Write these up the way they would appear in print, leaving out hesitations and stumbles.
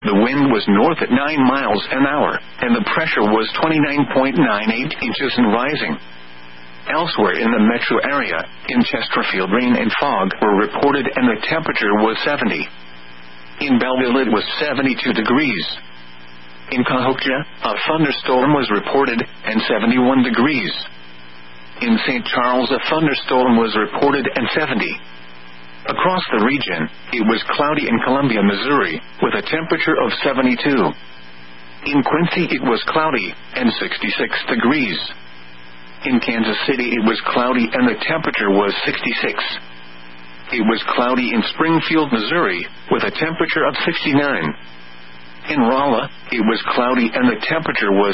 The wind was north at 9 miles an hour, and the pressure was 29.98 inches and rising. Elsewhere in the metro area, in Chesterfield, rain and fog were reported and the temperature was 70. In Belleville it was 72 degrees. In Cahokia, a thunderstorm was reported and 71 degrees. In St. Charles a thunderstorm was reported and 70. Across the region, it was cloudy in Columbia, Missouri, with a temperature of 72. In Quincy it was cloudy, and 66 degrees. In Kansas City it was cloudy and the temperature was 66. It was cloudy in Springfield, Missouri, with a temperature of 69. In Rolla, it was cloudy and the temperature was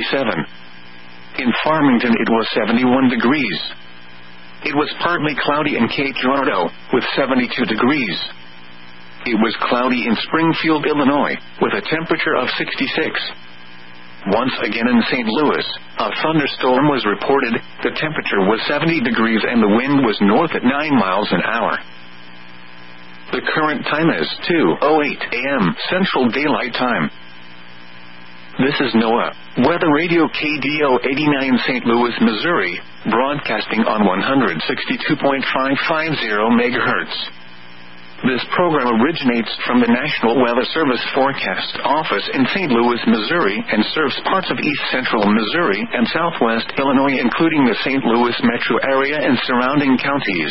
67. In Farmington it was 71 degrees. It was partly cloudy in Cape Girardeau, with 72 degrees. It was cloudy in Springfield, Illinois, with a temperature of 66. Once again in St. Louis, a thunderstorm was reported, the temperature was 70 degrees and the wind was north at 9 miles an hour. The current time is 2:08 a.m. Central Daylight Time. This is NOAA Weather Radio KDO 89 St. Louis, Missouri, broadcasting on 162.550 MHz. This program originates from the National Weather Service Forecast Office in St. Louis, Missouri, and serves parts of east central Missouri and southwest Illinois, including the St. Louis metro area and surrounding counties.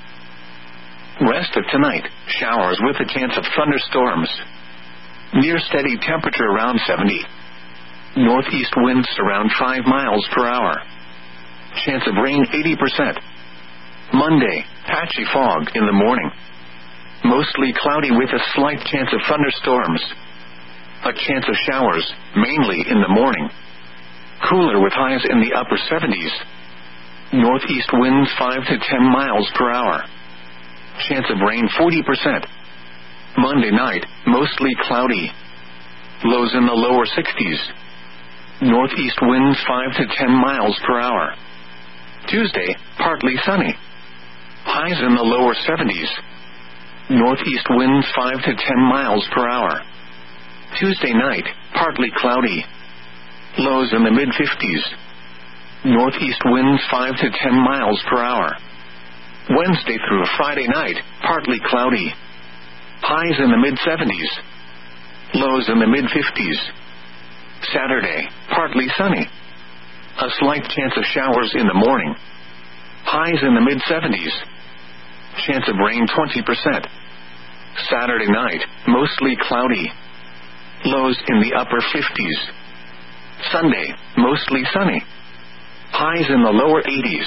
Rest of tonight, showers with a chance of thunderstorms. Near steady temperature around 70. Northeast winds around 5 miles per hour. Chance of rain 80%. Monday, patchy fog in the morning. Mostly cloudy with a slight chance of thunderstorms. A chance of showers, mainly in the morning. Cooler with highs in the upper 70s. Northeast winds 5 to 10 miles per hour. Chance of rain 40%. Monday night, mostly cloudy. Lows in the lower 60s. Northeast winds 5 to 10 miles per hour. Tuesday, partly sunny. Highs in the lower 70s. Northeast winds 5 to 10 miles per hour. Tuesday night, partly cloudy. Lows in the mid-50s. Northeast winds 5 to 10 miles per hour. Wednesday through Friday night, partly cloudy. Highs in the mid-70s. Lows in the mid-50s. Saturday, partly sunny. A slight chance of showers in the morning. Highs in the mid-70s. Chance of rain 20%. Saturday night, mostly cloudy. Lows in the upper 50s. Sunday, mostly sunny. Highs in the lower 80s.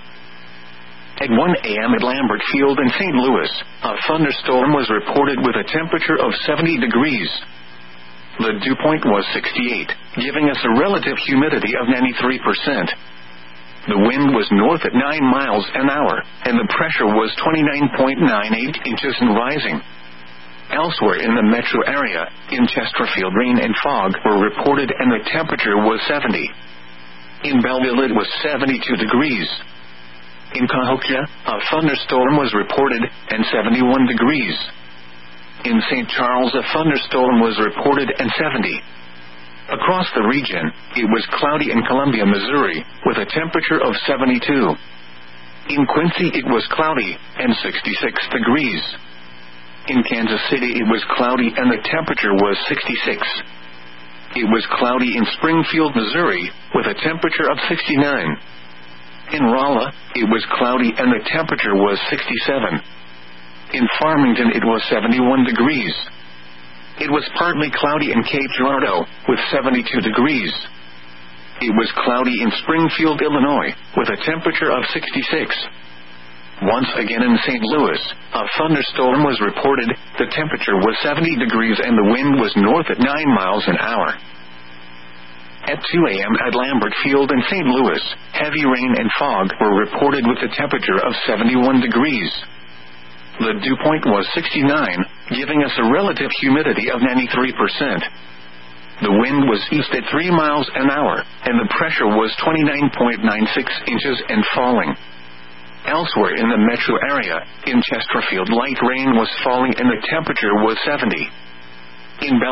At 1 a.m. at Lambert Field in St. Louis, a thunderstorm was reported with a temperature of 70 degrees. The dew point was 68, giving us a relative humidity of 93%. The wind was north at 9 miles an hour, and the pressure was 29.98 inches and rising. Elsewhere in the metro area, in Chesterfield, rain and fog were reported and the temperature was 70. In Belleville it was 72 degrees. In Cahokia, a thunderstorm was reported and 71 degrees. In St. Charles a thunderstorm was reported and 70. Across the region, it was cloudy in Columbia, Missouri, with a temperature of 72. In Quincy it was cloudy and 66 degrees. In Kansas City it was cloudy and the temperature was 66. It was cloudy in Springfield, Missouri, with a temperature of 69. In Rolla, it was cloudy and the temperature was 67. In Farmington it was 71 degrees. It was partly cloudy in Cape Girardeau, with 72 degrees. It was cloudy in Springfield, Illinois, with a temperature of 66. Once again in St. Louis, a thunderstorm was reported, the temperature was 70 degrees and the wind was north at 9 miles an hour. At 2 a.m. at Lambert Field in St. Louis, heavy rain and fog were reported with a temperature of 71 degrees. The dew point was 69, giving us a relative humidity of 93%. The wind was east at 3 miles an hour, and the pressure was 29.96 inches and falling. Elsewhere in the metro area, in Chesterfield light rain was falling and the temperature was 70. In Belleville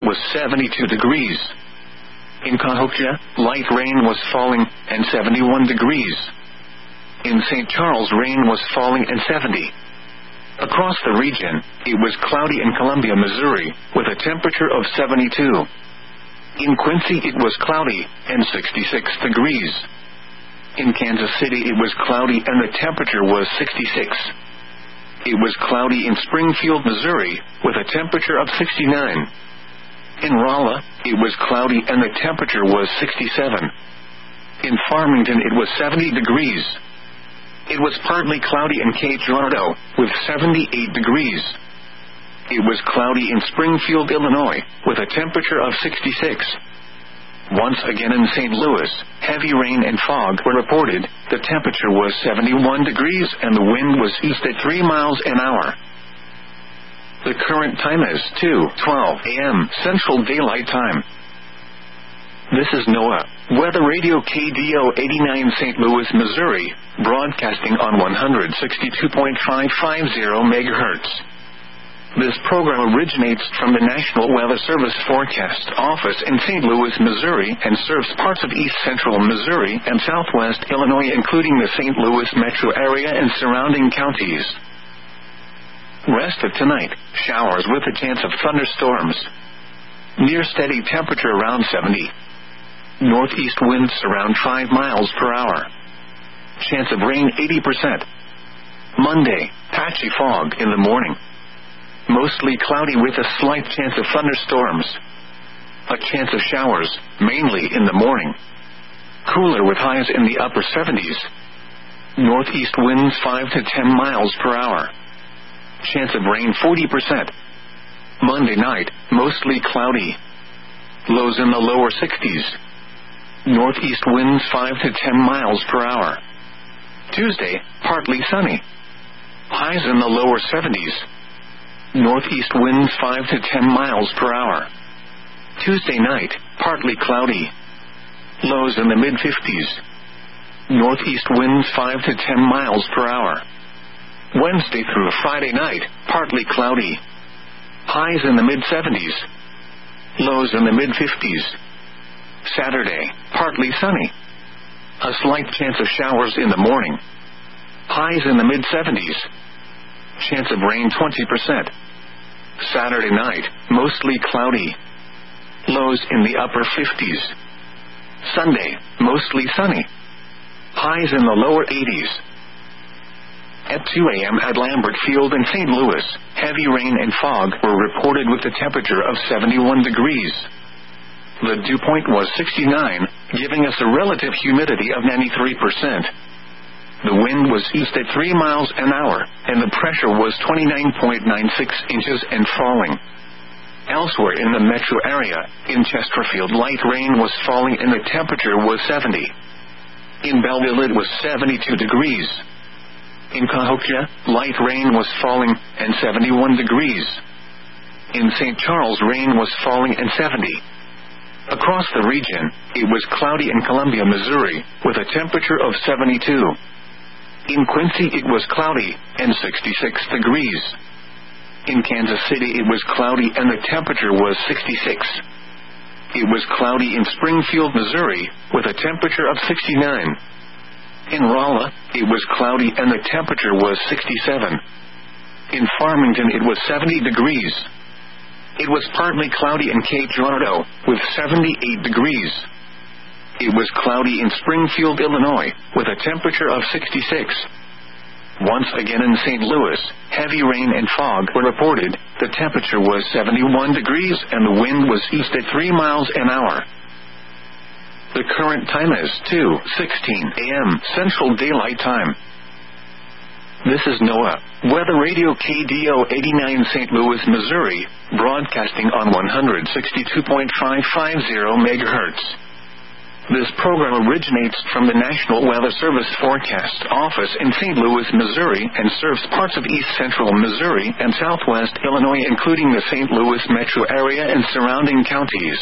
was 72 degrees. In Cahokia, light rain was falling, and 71 degrees. In St. Charles, rain was falling and 70. Across the region, it was cloudy in Columbia, Missouri, with a temperature of 72. In Quincy, it was cloudy, and 66 degrees. In Kansas City, it was cloudy, and the temperature was 66. It was cloudy in Springfield, Missouri, with a temperature of 69. In Rolla, it was cloudy, and the temperature was 67. In Farmington, it was 70 degrees. It was partly cloudy in Cape Girardeau, with 78 degrees. It was cloudy in Springfield, Illinois, with a temperature of 66. Once again in St. Louis, heavy rain and fog were reported. The temperature was 71 degrees and the wind was east at 3 miles an hour. The current time is 2:12 a.m. Central Daylight Time. This is NOAA Weather Radio KDO 89 St. Louis, Missouri, broadcasting on 162.550 MHz. This program originates from the National Weather Service Forecast Office in St. Louis, Missouri, and serves parts of east central Missouri and southwest Illinois, including the St. Louis metro area and surrounding counties. Rest of tonight, showers with a chance of thunderstorms. Near steady temperature around 70. Northeast winds around 5 miles per hour. Chance of rain 80%. Monday, patchy fog in the morning. Mostly cloudy with a slight chance of thunderstorms. A chance of showers, mainly in the morning. Cooler with highs in the upper 70s. Northeast winds 5 to 10 miles per hour. Chance of rain 40%. Monday night, mostly cloudy. Lows in the lower 60s. Northeast winds 5 to 10 miles per hour. Tuesday, partly sunny. Highs in the lower 70s. Northeast winds 5 to 10 miles per hour. Tuesday night, partly cloudy. Lows in the mid-50s. Northeast winds 5 to 10 miles per hour. Wednesday through Friday night, partly cloudy. Highs in the mid-70s. Lows in the mid-50s. Saturday, partly sunny. A slight chance of showers in the morning. Highs in the mid-70s. Chance of rain 20%. Saturday night, mostly cloudy. Lows in the upper 50s. Sunday, mostly sunny. Highs in the lower 80s. At 2 a.m. at Lambert Field in St. Louis, heavy rain and fog were reported with a temperature of 71 degrees. The dew point was 69, giving us a relative humidity of 93%. The wind was east at 3 miles an hour, and the pressure was 29.96 inches and falling. Elsewhere in the metro area, in Chesterfield, light rain was falling and the temperature was 70. In Belleville, it was 72 degrees. In Cahokia, light rain was falling and 71 degrees. In St. Charles, rain was falling and 70. Across the region, it was cloudy in Columbia, Missouri, with a temperature of 72. In Quincy, it was cloudy and 66 degrees. In Kansas City, it was cloudy and the temperature was 66. It was cloudy in Springfield, Missouri, with a temperature of 69. In Rolla, it was cloudy and the temperature was 67. In Farmington, it was 70 degrees. It was partly cloudy in Cape Girardeau, with 78 degrees. It was cloudy in Springfield, Illinois, with a temperature of 66. Once again in St. Louis, heavy rain and fog were reported. The temperature was 71 degrees and the wind was east at 3 miles an hour. The current time is 2:16 a.m. Central Daylight Time. This is NOAA Weather Radio KDO 89 St. Louis, Missouri, broadcasting on 162.550 MHz. This program originates from the National Weather Service Forecast Office in St. Louis, Missouri, and serves parts of east central Missouri and southwest Illinois, including the St. Louis metro area and surrounding counties.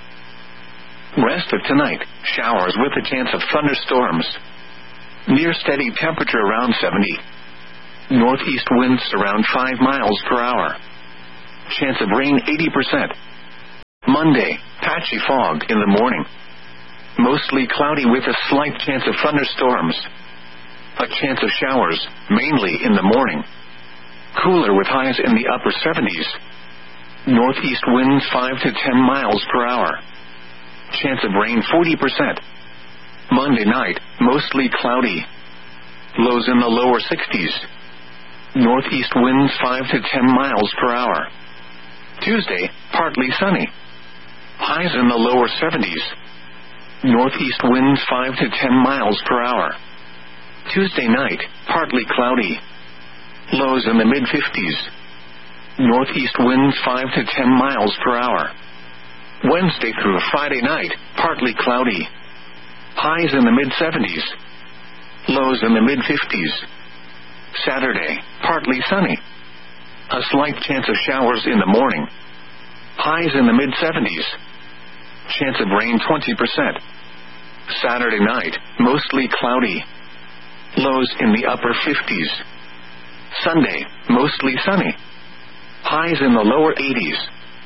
Rest of tonight, showers with a chance of thunderstorms. Near steady temperature around 70. Northeast winds around 5 miles per hour. Chance of rain 80%. Monday, patchy fog in the morning. Mostly cloudy with a slight chance of thunderstorms. A chance of showers, mainly in the morning. Cooler with highs in the upper 70s. Northeast winds 5 to 10 miles per hour. Chance of rain 40%. Monday night, mostly cloudy. Lows in the lower 60s. Northeast winds 5 to 10 miles per hour. Tuesday, partly sunny. Highs in the lower 70s. Northeast winds 5 to 10 miles per hour. Tuesday night, partly cloudy. Lows in the mid-50s. Northeast winds 5 to 10 miles per hour. Wednesday through Friday night, partly cloudy. Highs in the mid-70s. Lows in the mid-50s. Saturday, partly sunny. A slight chance of showers in the morning. Highs in the mid-70s. Chance of rain 20%. Saturday night, mostly cloudy. Lows in the upper 50s. Sunday, mostly sunny. Highs in the lower 80s.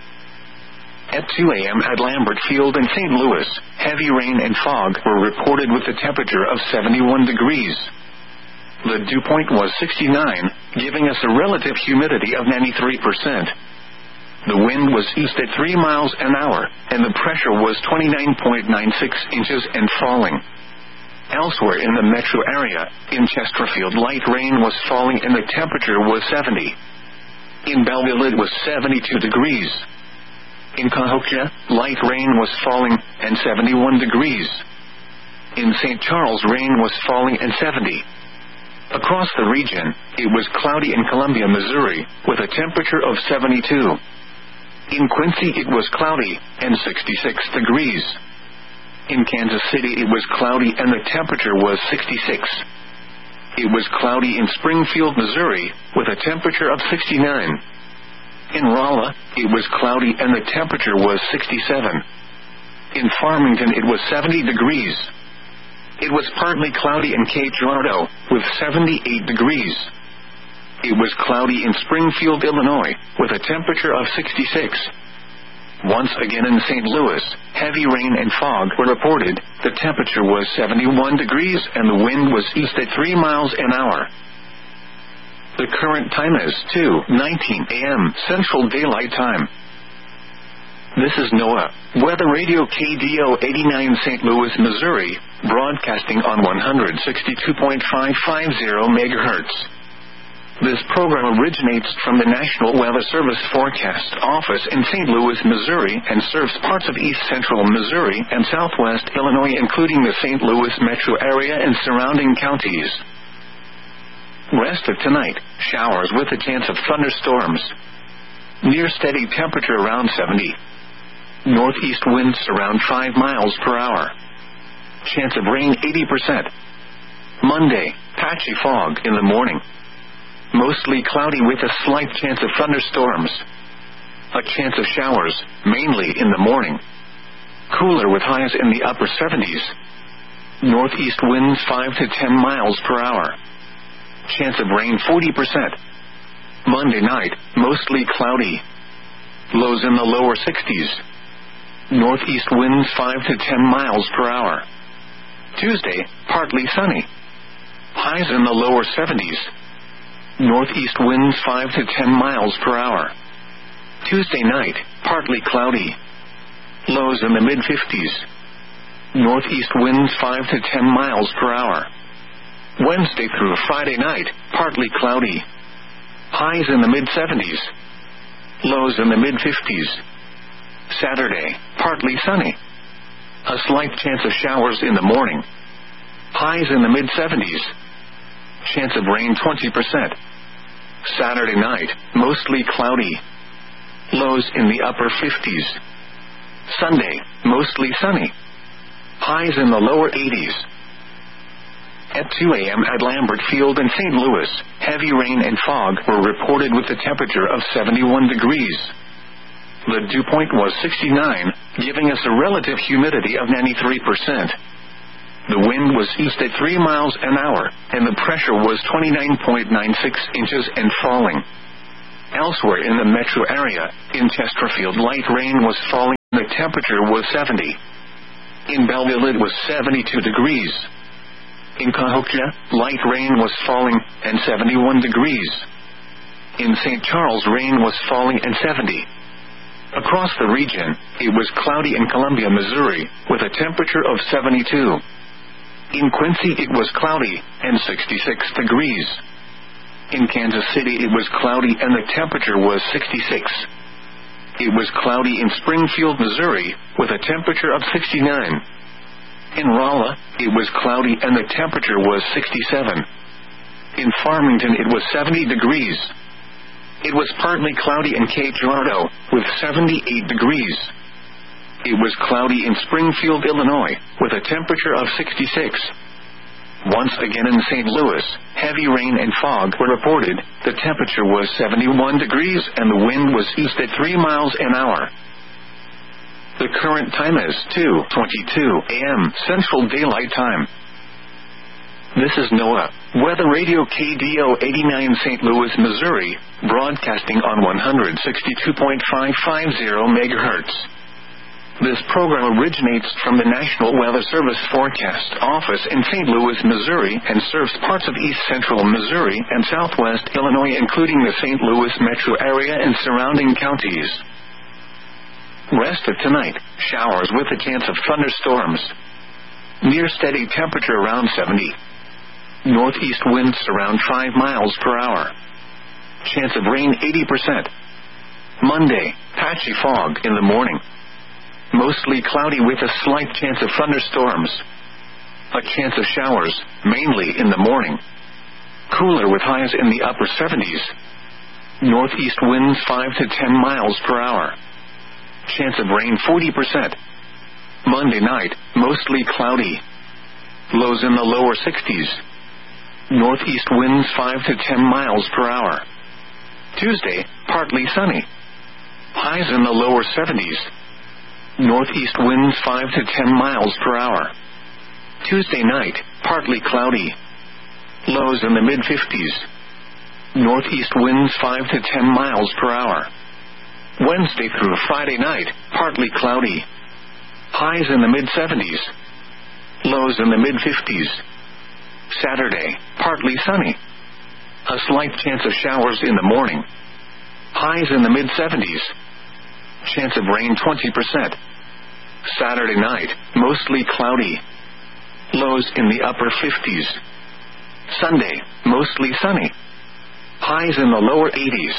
At 2 a.m. at Lambert Field in St. Louis, heavy rain and fog were reported with a temperature of 71 degrees. The dew point was 69, giving us a relative humidity of 93%. The wind was east at 3 miles an hour, and the pressure was 29.96 inches and falling. Elsewhere in the metro area, in Chesterfield light rain was falling and the temperature was 70. In Belleville it was 72 degrees. In Cahokia, light rain was falling and 71 degrees. In St. Charles rain was falling and 70. Across the region, it was cloudy in Columbia, Missouri, with a temperature of 72. In Quincy it was cloudy and 66 degrees. In Kansas City it was cloudy and the temperature was 66. It was cloudy in Springfield, Missouri, with a temperature of 69. In Rolla, it was cloudy and the temperature was 67. In Farmington it was 70 degrees. It was partly cloudy in Cape Girardeau, with 78 degrees. It was cloudy in Springfield, Illinois, with a temperature of 66. Once again in St. Louis, heavy rain and fog were reported. The temperature was 71 degrees and the wind was east at 3 miles an hour. The current time is 2:19 a.m. Central Daylight Time. This is NOAA Weather Radio KDO 89 St. Louis, Missouri, broadcasting on 162.550 MHz. This program originates from the National Weather Service Forecast Office in St. Louis, Missouri, and serves parts of east central Missouri and southwest Illinois, including the St. Louis metro area and surrounding counties. Rest of tonight, showers with a chance of thunderstorms. Near steady temperature around 70. Northeast winds around 5 miles per hour. Chance of rain 80%. Monday, patchy fog in the morning. Mostly cloudy with a slight chance of thunderstorms. A chance of showers, mainly in the morning. Cooler with highs in the upper 70s. Northeast winds 5 to 10 miles per hour. Chance of rain 40%. Monday night, mostly cloudy. Lows in the lower 60s. Northeast winds 5 to 10 miles per hour. Tuesday, partly sunny. Highs in the lower 70s. Northeast winds 5 to 10 miles per hour. Tuesday night, partly cloudy. Lows in the mid-50s. Northeast winds 5 to 10 miles per hour. Wednesday through Friday night, partly cloudy. Highs in the mid-70s. Lows in the mid-50s. Saturday, partly sunny. A slight chance of showers in the morning. Highs in the mid-70s. Chance of rain 20%. Saturday night, mostly cloudy. Lows in the upper 50s. Sunday, mostly sunny. Highs in the lower 80s. At 2 a.m. at Lambert Field in St. Louis, heavy rain and fog were reported with a temperature of 71 degrees. The dew point was 69, giving us a relative humidity of 93%. The wind was east at 3 miles an hour, and the pressure was 29.96 inches and falling. Elsewhere in the metro area, in Chesterfield light rain was falling, the temperature was 70. In Belleville it was 72 degrees. In Cahokia, light rain was falling, and 71 degrees. In St. Charles, rain was falling and 70. Across the region, it was cloudy in Columbia, Missouri, with a temperature of 72. In Quincy it was cloudy, and 66 degrees. In Kansas City it was cloudy and the temperature was 66. It was cloudy in Springfield, Missouri, with a temperature of 69. In Rolla, it was cloudy and the temperature was 67. In Farmington it was 70 degrees. It was partly cloudy in Cape Girardeau, with 78 degrees. It was cloudy in Springfield, Illinois, with a temperature of 66. Once again in St. Louis, heavy rain and fog were reported. The temperature was 71 degrees and the wind was east at 3 miles an hour. The current time is 2:22 a.m. Central Daylight Time. This is NOAA Weather Radio KDO 89 St. Louis, Missouri, broadcasting on 162.550 MHz. This program originates from the National Weather Service Forecast Office in St. Louis, Missouri, and serves parts of east central Missouri and southwest Illinois, including the St. Louis metro area and surrounding counties. Rest of tonight, showers with a chance of thunderstorms. Near steady temperature around 70. Northeast winds around 5 miles per hour. Chance of rain 80%. Monday, patchy fog in the morning. Mostly cloudy with a slight chance of thunderstorms. A chance of showers, mainly in the morning. Cooler with highs in the upper 70s. Northeast winds 5 to 10 miles per hour. Chance of rain 40%. Monday night, mostly cloudy. Lows in the lower 60s. Northeast winds 5 to 10 miles per hour. Tuesday, partly sunny. Highs in the lower 70s. Northeast winds 5 to 10 miles per hour. Tuesday night, partly cloudy. Lows in the mid-50s. Northeast winds 5 to 10 miles per hour. Wednesday through Friday night, partly cloudy. Highs in the mid-70s. Lows in the mid-50s. Saturday, partly sunny. A slight chance of showers in the morning. Highs in the mid-70s. Chance of rain 20%. Saturday night, mostly cloudy. Lows in the upper 50s. Sunday, mostly sunny. Highs in the lower 80s.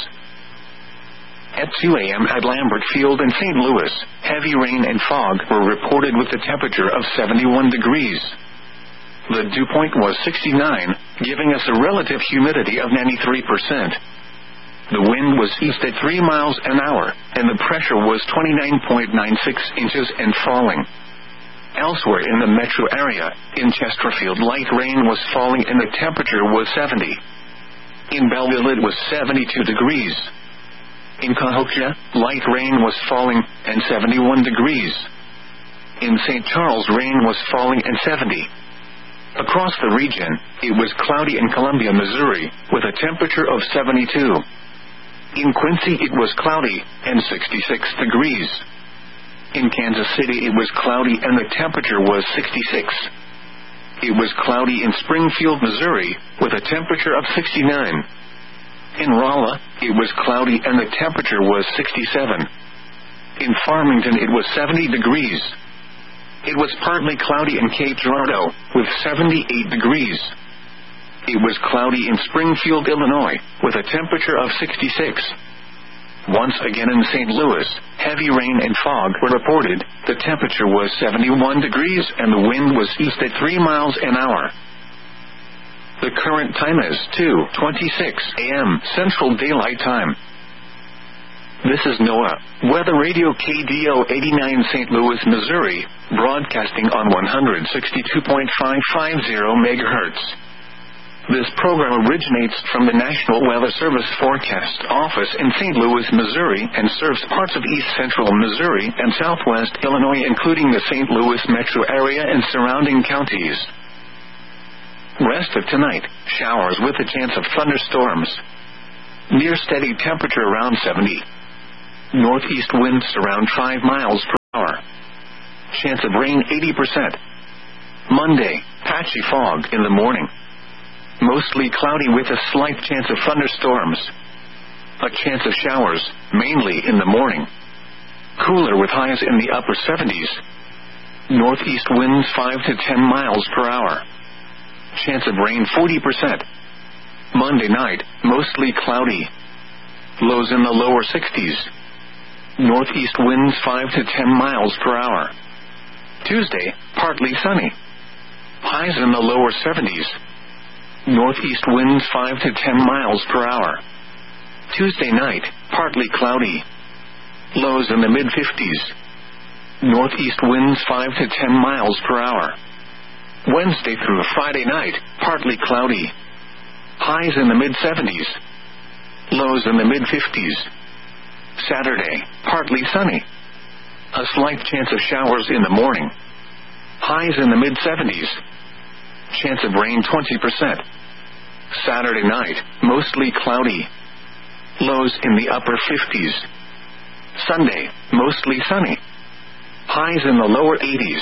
At 2 a.m. at Lambert Field in St. Louis, heavy rain and fog were reported with a temperature of 71 degrees. The dew point was 69, giving us a relative humidity of 93%. The wind was east at 3 miles an hour, and the pressure was 29.96 inches and falling. Elsewhere in the metro area, in Chesterfield, light rain was falling and the temperature was 70. In Belleville it was 72 degrees. In Cahokia, light rain was falling and 71 degrees. In St. Charles, rain was falling and 70. Across the region, it was cloudy in Columbia, Missouri, with a temperature of 72. In Quincy it was cloudy, and 66 degrees. In Kansas City it was cloudy and the temperature was 66. It was cloudy in Springfield, Missouri, with a temperature of 69. In Rolla, it was cloudy and the temperature was 67. In Farmington it was 70 degrees. It was partly cloudy in Cape Girardeau, with 78 degrees. It was cloudy in Springfield, Illinois, with a temperature of 66. Once again in St. Louis, heavy rain and fog were reported. The temperature was 71 degrees and the wind was east at 3 miles an hour. The current time is 2:26 a.m. Central Daylight Time. This is NOAA Weather Radio KDO 89 St. Louis, Missouri, broadcasting on 162.550 MHz. This program originates from the National Weather Service Forecast Office in St. Louis, Missouri, and serves parts of east central Missouri and southwest Illinois, including the St. Louis metro area and surrounding counties. Rest of tonight, showers with a chance of thunderstorms. Near steady temperature around 70. Northeast winds around 5 miles per hour. Chance of rain 80%. Monday, patchy fog in the morning. Mostly cloudy with a slight chance of thunderstorms. A chance of showers, mainly in the morning. Cooler with highs in the upper 70s. Northeast winds 5 to 10 miles per hour. Chance of rain 40%. Monday night, mostly cloudy. Lows in the lower 60s. Northeast winds 5 to 10 miles per hour. Tuesday, partly sunny. Highs in the lower 70s. Northeast winds 5 to 10 miles per hour. Tuesday night, partly cloudy. Lows in the mid-50s. Northeast winds 5 to 10 miles per hour. Wednesday through Friday night, partly cloudy. Highs in the mid-70s. Lows in the mid-50s. Saturday, partly sunny. A slight chance of showers in the morning. Highs in the mid-70s. Chance of rain 20%. Saturday night, mostly cloudy. Lows in the upper 50s. Sunday, mostly sunny. Highs in the lower 80s.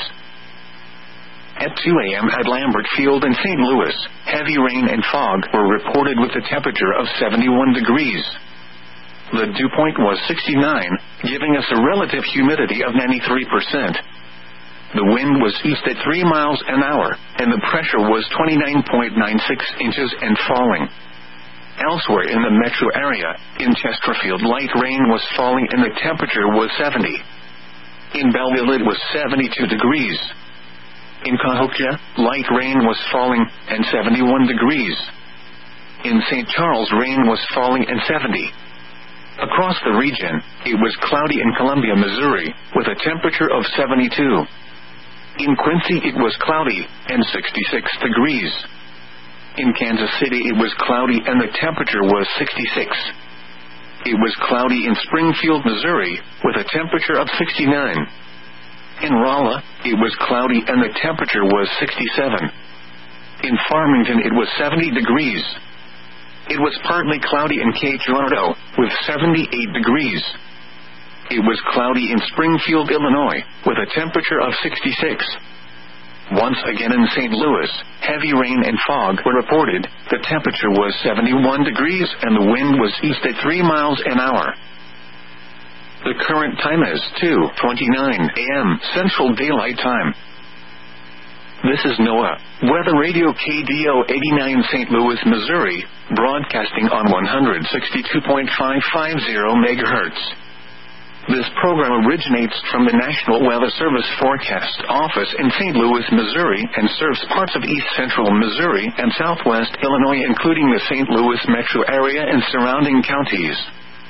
At 2 a.m. at Lambert Field in St. Louis, heavy rain and fog were reported with a temperature of 71 degrees. The dew point was 69, giving us a relative humidity of 93%. The wind was east at 3 miles an hour, and the pressure was 29.96 inches and falling. Elsewhere in the metro area, in Chesterfield, light rain was falling and the temperature was 70. In Belleville, it was 72 degrees. In Cahokia, light rain was falling and 71 degrees. In St. Charles, rain was falling and 70. Across the region, it was cloudy in Columbia, Missouri, with a temperature of 72. In Quincy, it was cloudy and 66 degrees. In Kansas City, it was cloudy and the temperature was 66. It was cloudy in Springfield, Missouri, with a temperature of 69. In Rolla, it was cloudy and the temperature was 67. In Farmington, it was 70 degrees. It was partly cloudy in Cape Girardeau, with 78 degrees. It was cloudy in Springfield, Illinois, with a temperature of 66. Once again in St. Louis, heavy rain and fog were reported. The temperature was 71 degrees and the wind was east at 3 miles an hour. The current time is 2:29 a.m. Central Daylight Time. This is NOAA, Weather Radio KDO 89 St. Louis, Missouri, broadcasting on 162.550 MHz. This program originates from the National Weather Service Forecast Office in St. Louis, Missouri, and serves parts of east central Missouri and southwest Illinois, including the St. Louis metro area and surrounding counties.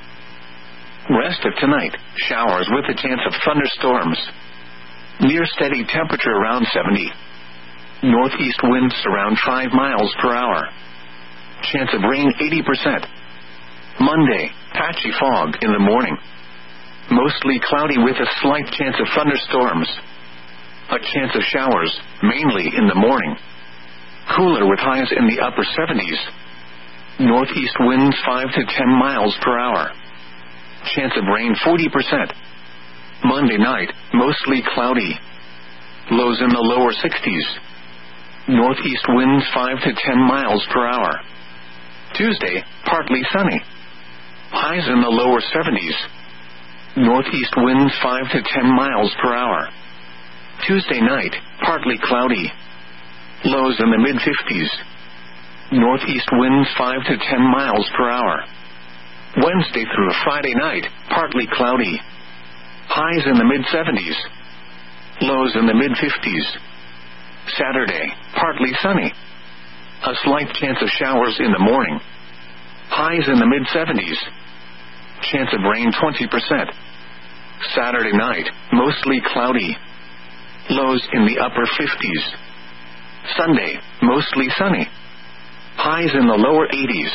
Rest of tonight, showers with a chance of thunderstorms. Near steady temperature around 70. Northeast winds around 5 miles per hour. Chance of rain 80%. Monday, patchy fog in the morning. Mostly cloudy with a slight chance of thunderstorms. A chance of showers, mainly in the morning. Cooler with highs in the upper 70s. Northeast winds 5 to 10 miles per hour. Chance of rain 40%. Monday night, mostly cloudy. Lows in the lower 60s. Northeast winds 5 to 10 miles per hour. Tuesday, partly sunny. Highs in the lower 70s. Northeast winds 5 to 10 miles per hour. Tuesday night, partly cloudy. Lows in the mid-50s. Northeast winds 5 to 10 miles per hour. Wednesday through Friday night, partly cloudy. Highs in the mid-70s. Lows in the mid-50s. Saturday, partly sunny. A slight chance of showers in the morning. Highs in the mid-70s. Chance of rain 20%. Saturday night, mostly cloudy. Lows in the upper 50s. Sunday, mostly sunny. Highs in the lower 80s.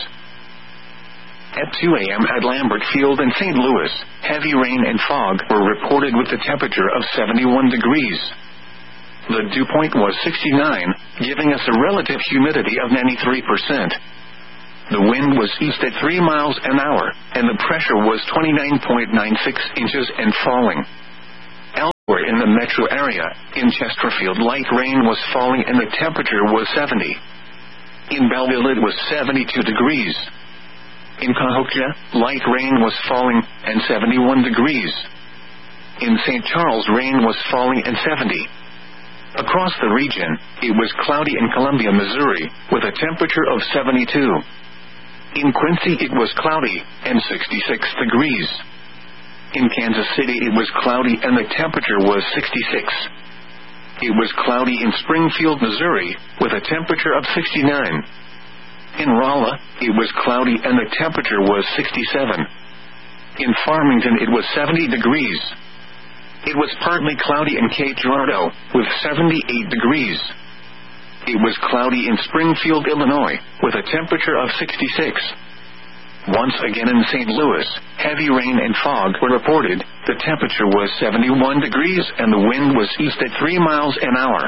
At 2 a.m. at Lambert Field in St. Louis, heavy rain and fog were reported with a temperature of 71 degrees. The dew point was 69, giving us a relative humidity of 93%. The wind was east at 3 miles an hour, and the pressure was 29.96 inches and falling. the metro area. In Chesterfield, light rain was falling and the temperature was 70. In Belleville, it was 72 degrees. In Cahokia, light rain was falling and 71 degrees. In St. Charles, rain was falling and 70. Across the region, it was cloudy in Columbia, Missouri, with a temperature of 72. In Quincy, it was cloudy and 66 degrees. In Kansas City, it was cloudy and the temperature was 66. It was cloudy in Springfield, Missouri, with a temperature of 69. In Rolla, it was cloudy and the temperature was 67. In Farmington, it was 70 degrees. It was partly cloudy in Cape Girardeau, with 78 degrees. It was cloudy in Springfield, Illinois, with a temperature of 66. Once again in St. Louis, heavy rain and fog were reported. The temperature was 71 degrees and the wind was east at 3 miles an hour.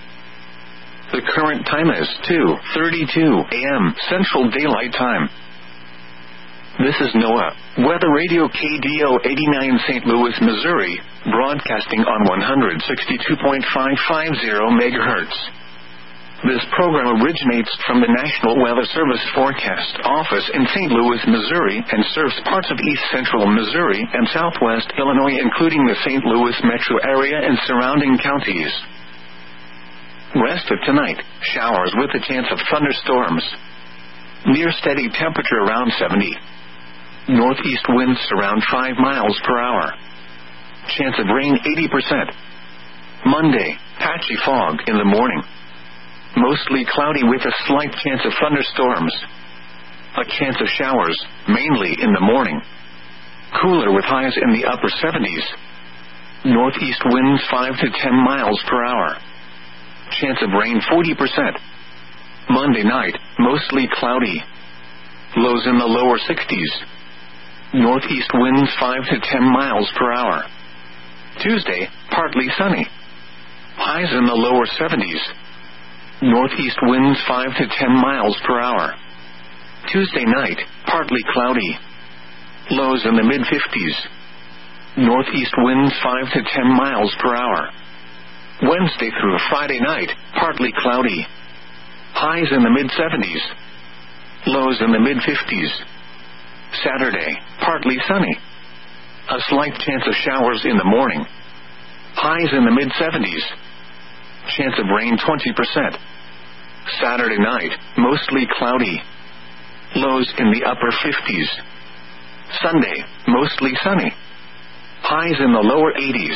The current time is 2:32 a.m. Central Daylight Time. This is NOAA Weather Radio KDO 89 St. Louis, Missouri, broadcasting on 162.550 MHz. This program originates from the National Weather Service Forecast Office in St. Louis, Missouri, and serves parts of east central Missouri and southwest Illinois, including the St. Louis metro area and surrounding counties. Rest of tonight, showers with a chance of thunderstorms. Near steady temperature around 70. Northeast winds around 5 miles per hour. Chance of rain 80%. Monday, patchy fog in the morning. Mostly cloudy with a slight chance of thunderstorms. A chance of showers, mainly in the morning. Cooler with highs in the upper 70s. Northeast winds 5 to 10 miles per hour. Chance of rain 40%. Monday night, mostly cloudy. Lows in the lower 60s. Northeast winds 5 to 10 miles per hour. Tuesday, partly sunny. Highs in the lower 70s. Northeast winds 5 to 10 miles per hour. Tuesday night, partly cloudy. Lows in the mid-50s. Northeast winds 5 to 10 miles per hour. Wednesday through Friday night, partly cloudy. Highs in the mid-70s. Lows in the mid-50s. Saturday, partly sunny. A slight chance of showers in the morning. Highs in the mid-70s. Chance of rain 20%. Saturday night, mostly cloudy. Lows in the upper 50s. Sunday, mostly sunny. Highs in the lower 80s.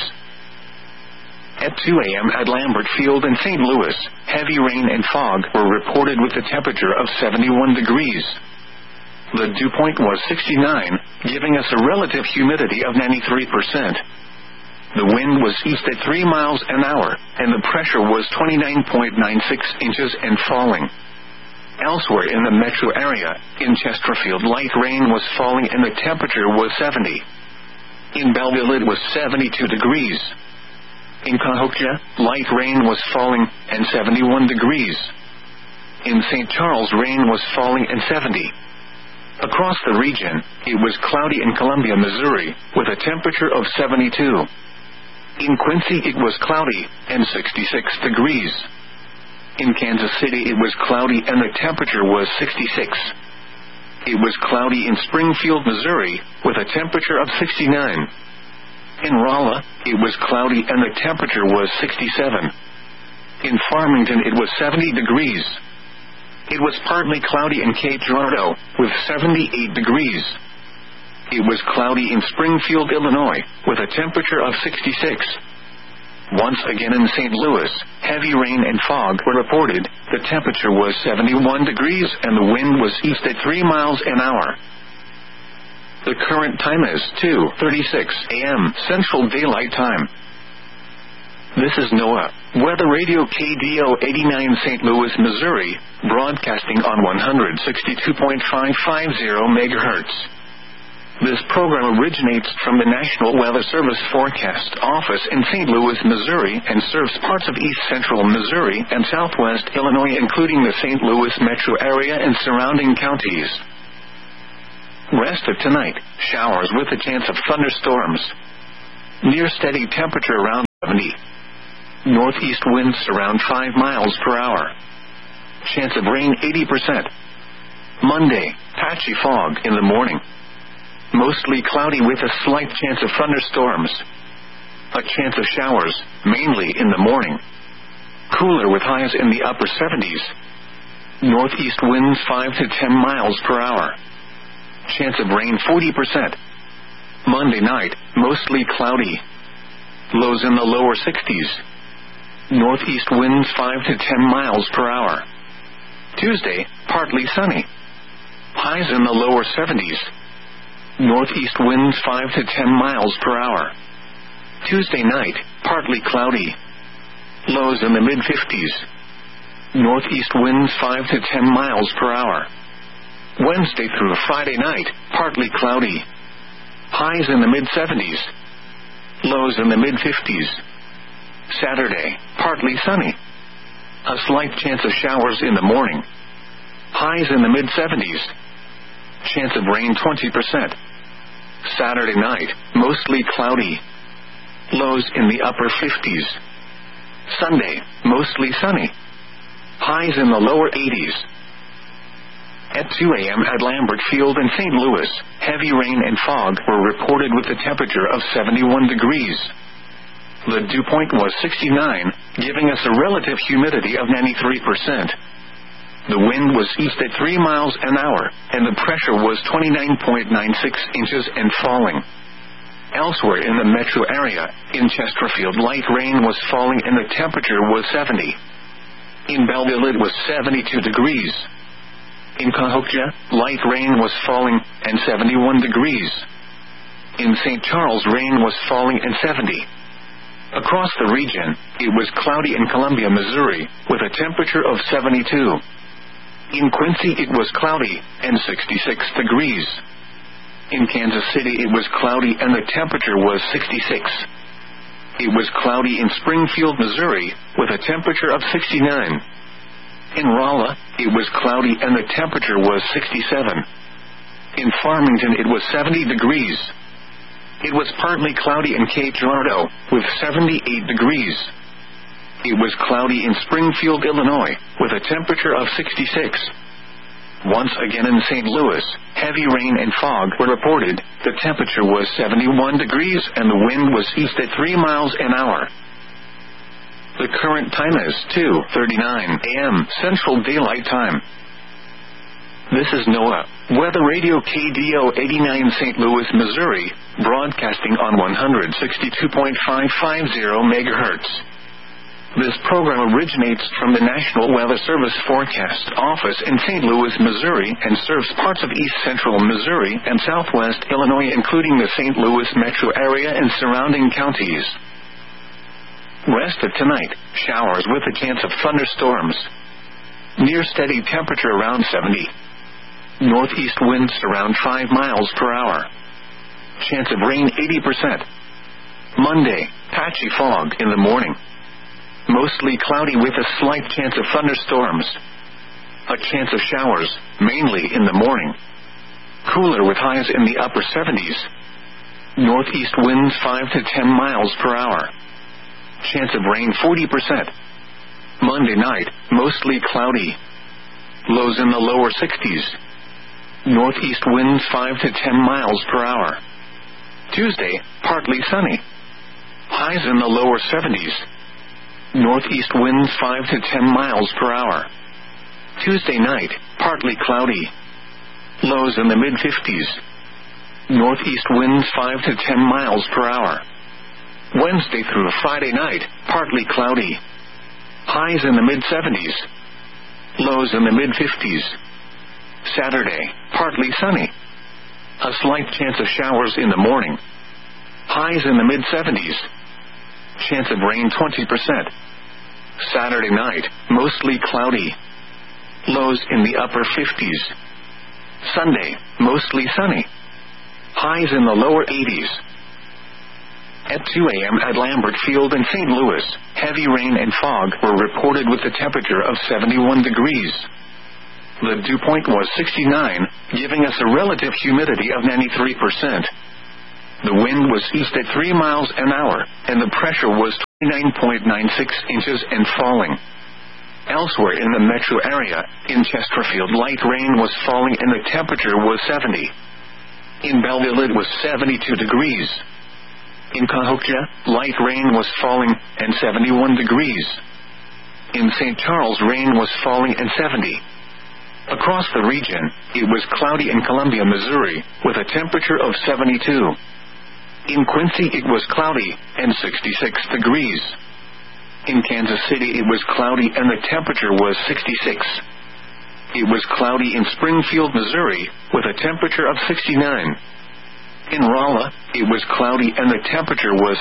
At 2 a.m. at Lambert Field in St. Louis, heavy rain and fog were reported with a temperature of 71 degrees. The dew point was 69, giving us a relative humidity of 93%. The wind was east at 3 miles an hour, and the pressure was 29.96 inches and falling. Elsewhere in the metro area, in Chesterfield, light rain was falling and the temperature was 70. In Belleville, it was 72 degrees. In Cahokia, light rain was falling and 71 degrees. In St. Charles, rain was falling and 70. Across the region, it was cloudy in Columbia, Missouri, with a temperature of 72. In Quincy, it was cloudy and 66 degrees. In Kansas City, it was cloudy and the temperature was 66. It was cloudy in Springfield, Missouri, with a temperature of 69. In Rolla, it was cloudy and the temperature was 67. In Farmington, it was 70 degrees. It was partly cloudy in Cape Girardeau, with 78 degrees. It was cloudy in Springfield, Illinois, with a temperature of 66. Once again in St. Louis, heavy rain and fog were reported. The temperature was 71 degrees and the wind was east at 3 miles an hour. The current time is 2:36 a.m. Central Daylight Time. This is NOAA Weather Radio KDO 89 St. Louis, Missouri, broadcasting on 162.550 MHz. This program originates from the National Weather Service Forecast Office in St. Louis, Missouri, and serves parts of east central Missouri and southwest Illinois, including the St. Louis metro area and surrounding counties. Rest of tonight, showers with a chance of thunderstorms. Near steady temperature around 70. Northeast winds around 5 miles per hour. Chance of rain 80%. Monday, patchy fog in the morning. Mostly cloudy with a slight chance of thunderstorms. A chance of showers, mainly in the morning. Cooler with highs in the upper 70s. Northeast winds 5 to 10 miles per hour. Chance of rain 40%. Monday night, mostly cloudy. Lows in the lower 60s. Northeast winds 5 to 10 miles per hour. Tuesday, partly sunny. Highs in the lower 70s. Northeast winds 5 to 10 miles per hour. Tuesday night, partly cloudy. Lows in the mid-50s. Northeast winds 5 to 10 miles per hour. Wednesday through Friday night, partly cloudy. Highs in the mid-70s. Lows in the mid-50s. Saturday, partly sunny. A slight chance of showers in the morning. Highs in the mid-70s. Chance of rain 20%. Saturday night, mostly cloudy. Lows in the upper 50s. Sunday, mostly sunny. Highs in the lower 80s. At 2 a.m. at Lambert Field in St. Louis, heavy rain and fog were reported with a temperature of 71 degrees. The dew point was 69, giving us a relative humidity of 93%. The wind was east at 3 miles an hour, and the pressure was 29.96 inches and falling. Elsewhere in the metro area, in Chesterfield, light rain was falling and the temperature was 70. In Belleville it was 72 degrees. In Cahokia, light rain was falling and 71 degrees. In St. Charles, rain was falling and 70. Across the region, it was cloudy in Columbia, Missouri, with a temperature of 72. In Quincy it was cloudy and 66 degrees. In Kansas City it was cloudy and the temperature was 66. It was cloudy in Springfield, Missouri, with a temperature of 69. In Rolla, it was cloudy and the temperature was 67. In Farmington it was 70 degrees. It was partly cloudy in Cape Girardeau, with 78 degrees. It was cloudy in Springfield, Illinois, with a temperature of 66. Once again in St. Louis, heavy rain and fog were reported. The temperature was 71 degrees and the wind was east at 3 miles an hour. The current time is 2:39 a.m. Central Daylight Time. This is NOAA Weather Radio KDO 89 St. Louis, Missouri, broadcasting on 162.550 MHz. This program originates from the National Weather Service Forecast Office in St. Louis, Missouri, and serves parts of east central Missouri and southwest Illinois, including the St. Louis metro area and surrounding counties. Rest of tonight, showers with a chance of thunderstorms. Near steady temperature around 70. Northeast winds around 5 miles per hour. Chance of rain 80%. Monday, patchy fog in the morning. Mostly cloudy with a slight chance of thunderstorms. A chance of showers, mainly in the morning. Cooler with highs in the upper 70s. Northeast winds 5 to 10 miles per hour. Chance of rain 40%. Monday night, mostly cloudy. Lows in the lower 60s. Northeast winds 5 to 10 miles per hour. Tuesday, partly sunny. Highs in the lower 70s. Northeast winds 5 to 10 miles per hour. Tuesday night, partly cloudy. Lows in the mid-50s. Northeast winds 5 to 10 miles per hour. Wednesday through Friday night, partly cloudy. Highs in the mid-70s. Lows in the mid-50s. Saturday, partly sunny. A slight chance of showers in the morning. Highs in the mid-70s. Chance of rain 20%. Saturday night, mostly cloudy. Lows in the upper 50s. Sunday, mostly sunny. Highs in the lower 80s. At 2 a.m. at Lambert Field in St. Louis, heavy rain and fog were reported with a temperature of 71 degrees. The dew point was 69, giving us a relative humidity of 93%. The wind was east at 3 miles an hour, and the pressure was 9.96 inches and falling. Elsewhere in the metro area, in Chesterfield, light rain was falling and the temperature was 70. In Belleville it was 72 degrees. In Cahokia, light rain was falling and 71 degrees. In St. Charles, rain was falling and 70. Across the region, it was cloudy in Columbia, Missouri, with a temperature of 72. In Quincy it was cloudy and 66 degrees. In Kansas City it was cloudy and the temperature was 66. It was cloudy in Springfield, Missouri, with a temperature of 69. In Rolla, it was cloudy and the temperature was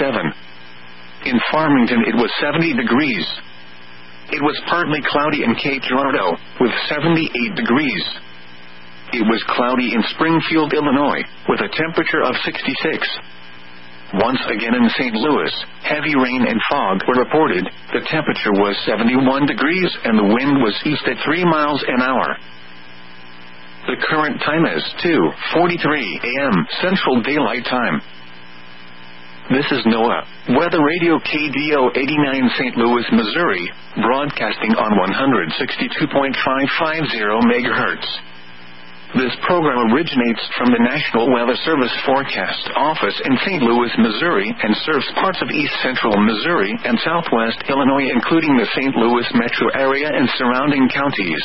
67. In Farmington it was 70 degrees. It was partly cloudy in Cape Girardeau, with 78 degrees. It was cloudy in Springfield, Illinois, with a temperature of 66. Once again in St. Louis, heavy rain and fog were reported. The temperature was 71 degrees and the wind was east at 3 miles an hour. The current time is 2:43 a.m. Central Daylight Time. This is NOAA Weather Radio KDO 89 St. Louis, Missouri, broadcasting on 162.550 MHz. This program originates from the National Weather Service Forecast Office in St. Louis, Missouri, and serves parts of east central Missouri and southwest Illinois, including the St. Louis metro area and surrounding counties.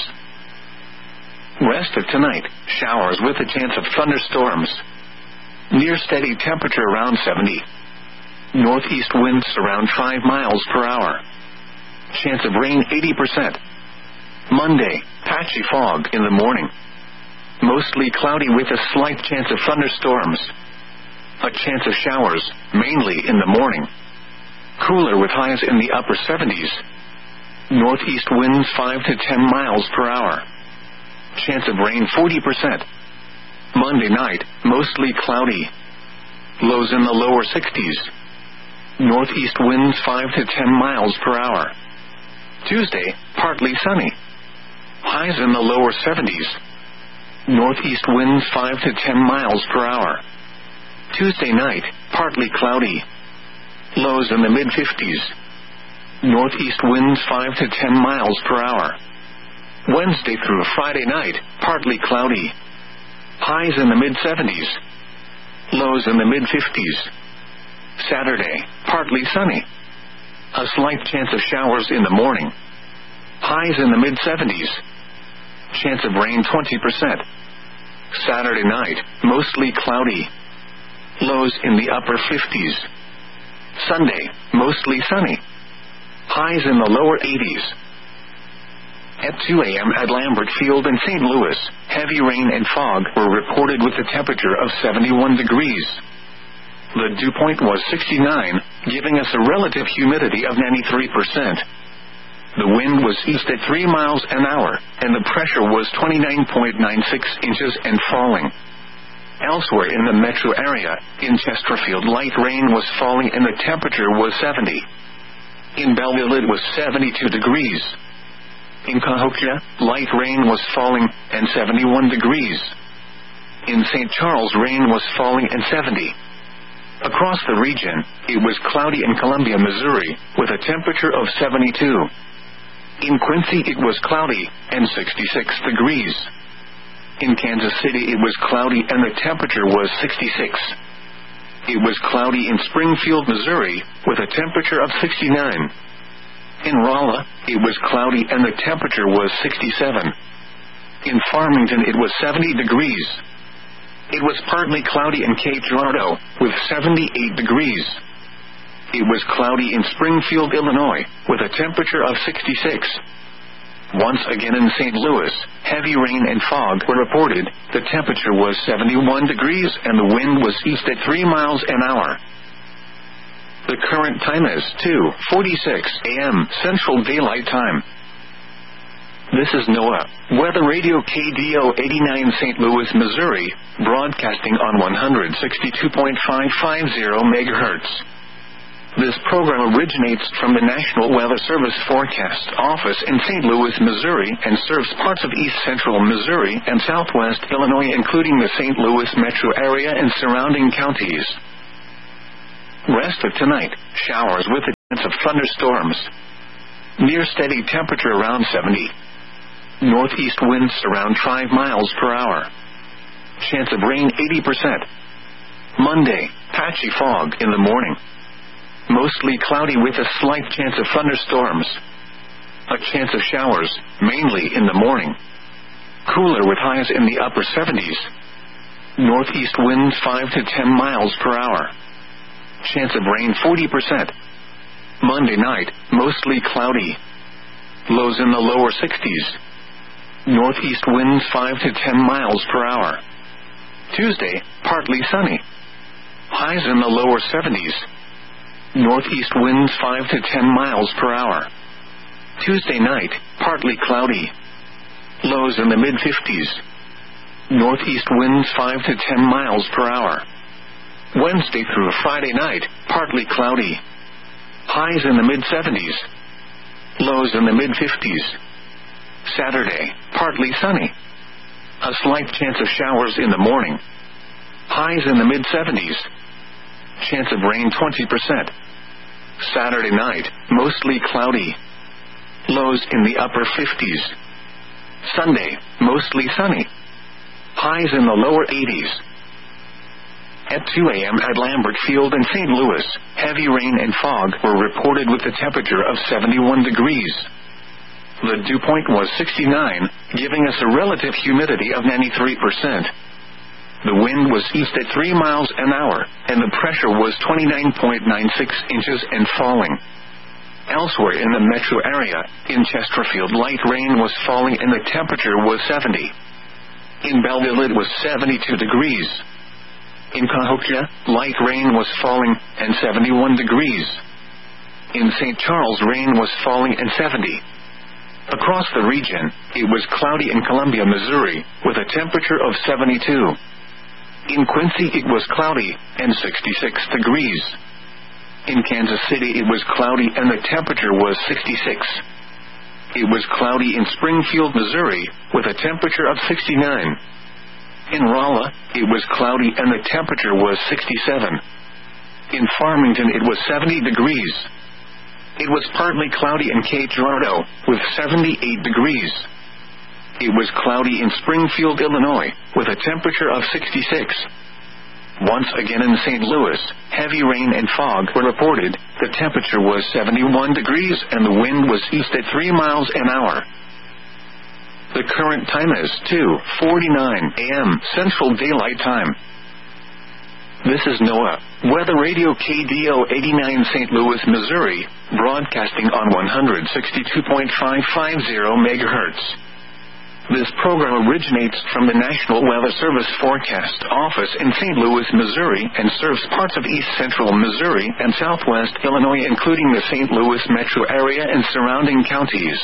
Rest of tonight, showers with a chance of thunderstorms. Near steady temperature around 70. Northeast winds around 5 miles per hour. Chance of rain 80%. Monday, patchy fog in the morning. Mostly cloudy with a slight chance of thunderstorms. A chance of showers, mainly in the morning. Cooler with highs in the upper 70s. Northeast winds 5 to 10 miles per hour. Chance of rain 40%. Monday night, mostly cloudy. Lows in the lower 60s. Northeast winds 5 to 10 miles per hour. Tuesday, partly sunny. Highs in the lower 70s. Northeast winds 5 to 10 miles per hour. Tuesday night, partly cloudy. Lows in the mid-50s. Northeast winds 5 to 10 miles per hour. Wednesday through Friday night, partly cloudy. Highs in the mid-70s. Lows in the mid-50s. Saturday, partly sunny. A slight chance of showers in the morning. Highs in the mid-70s. Chance of rain 20%. Saturday night, mostly cloudy. Lows in the upper 50s. Sunday, mostly sunny. Highs in the lower 80s. At 2 a.m. at Lambert Field in St. Louis, heavy rain and fog were reported with a temperature of 71 degrees. The dew point was 69, giving us a relative humidity of 93%. The wind was east at 3 miles an hour, and the pressure was 29.96 inches and falling. Elsewhere in the metro area, in Chesterfield, light rain was falling and the temperature was 70. In Belleville it was 72 degrees. In Cahokia, light rain was falling and 71 degrees. In St. Charles, rain was falling and 70. Across the region, it was cloudy in Columbia, Missouri, with a temperature of 72. In Quincy it was cloudy and 66 degrees. In Kansas City it was cloudy and the temperature was 66. It was cloudy in Springfield, Missouri, with a temperature of 69. In Rolla, it was cloudy and the temperature was 67. In Farmington it was 70 degrees. It was partly cloudy in Cape Girardeau, with 78 degrees. It was cloudy in Springfield, Illinois, with a temperature of 66. Once again in St. Louis, heavy rain and fog were reported. The temperature was 71 degrees and the wind was east at 3 miles an hour. The current time is 2:46 a.m. Central Daylight Time. This is NOAA Weather Radio KDO 89 St. Louis, Missouri, broadcasting on 162.550 MHz. This program originates from the National Weather Service Forecast Office in St. Louis, Missouri, and serves parts of east central Missouri and southwest Illinois, including the St. Louis metro area and surrounding counties. Rest of tonight, showers with a chance of thunderstorms. Near steady temperature around 70. Northeast winds around 5 miles per hour. Chance of rain 80%. Monday, patchy fog in the morning. Mostly cloudy with a slight chance of thunderstorms. A chance of showers, mainly in the morning. Cooler with highs in the upper 70s. Northeast winds 5 to 10 miles per hour. Chance of rain 40%. Monday night, mostly cloudy. Lows in the lower 60s. Northeast winds 5 to 10 miles per hour. Tuesday, partly sunny. Highs in the lower 70s. Northeast winds 5 to 10 miles per hour. Tuesday night, partly cloudy. Lows in the mid-50s. Northeast winds 5 to 10 miles per hour. Wednesday through Friday night, partly cloudy. Highs in the mid-70s. Lows in the mid-50s. Saturday, partly sunny. A slight chance of showers in the morning. Highs in the mid-70s. Chance of rain 20%. Saturday night, mostly cloudy. Lows in the upper 50s. Sunday, mostly sunny. Highs in the lower 80s. At 2 a.m. at Lambert Field in St. Louis, heavy rain and fog were reported with a temperature of 71 degrees. The dew point was 69, giving us a relative humidity of 93%. The wind was east at 3 miles an hour, and the pressure was 29.96 inches and falling. Elsewhere in the metro area, in Chesterfield, light rain was falling and the temperature was 70. In Belleville, it was 72 degrees. In Cahokia, light rain was falling and 71 degrees. In St. Charles, rain was falling and 70. Across the region, it was cloudy in Columbia, Missouri, with a temperature of 72. In Quincy, it was cloudy and 66 degrees. In Kansas City, it was cloudy and the temperature was 66. It was cloudy in Springfield, Missouri, with a temperature of 69. In Rolla, it was cloudy and the temperature was 67. In Farmington, it was 70 degrees. It was partly cloudy in Cape Girardeau, with 78 degrees. It was cloudy in Springfield, Illinois, with a temperature of 66. Once again in St. Louis, heavy rain and fog were reported. The temperature was 71 degrees and the wind was east at 3 miles an hour. The current time is 2:49 a.m. Central Daylight Time. This is NOAA Weather Radio KDO 89 St. Louis, Missouri, broadcasting on 162.550 MHz. This program originates from the National Weather Service Forecast Office in St. Louis, Missouri, and serves parts of east central Missouri and southwest Illinois, including the St. Louis metro area and surrounding counties.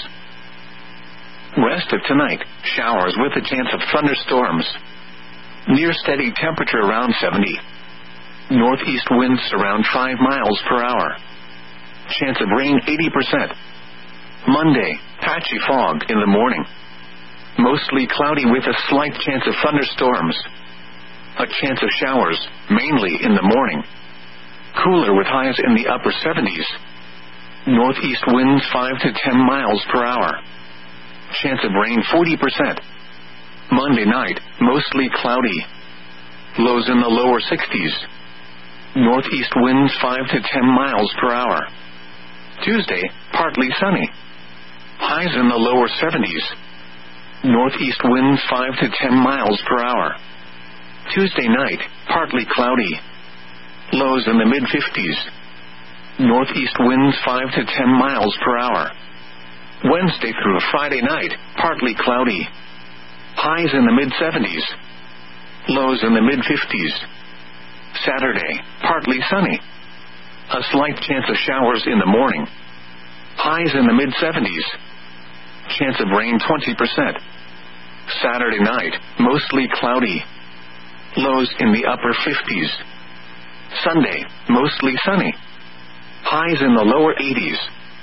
Rest of tonight, showers with a chance of thunderstorms. Near steady temperature around 70. Northeast winds around 5 miles per hour. Chance of rain 80%. Monday, patchy fog in the morning. Mostly cloudy with a slight chance of thunderstorms. A chance of showers, mainly in the morning. Cooler with highs in the upper 70s. Northeast winds 5 to 10 miles per hour. Chance of rain 40%. Monday night, mostly cloudy. Lows in the lower 60s. Northeast winds 5 to 10 miles per hour. Tuesday, partly sunny. Highs in the lower 70s. Northeast winds 5 to 10 miles per hour. Tuesday night, partly cloudy. Lows in the mid-50s. Northeast winds 5 to 10 miles per hour. Wednesday through Friday night, partly cloudy. Highs in the mid-70s. Lows in the mid-50s. Saturday, partly sunny. A slight chance of showers in the morning. Highs in the mid-70s. Chance of rain 20%. Saturday night, mostly cloudy. Lows in the upper 50s. Sunday, mostly sunny. Highs in the lower 80s.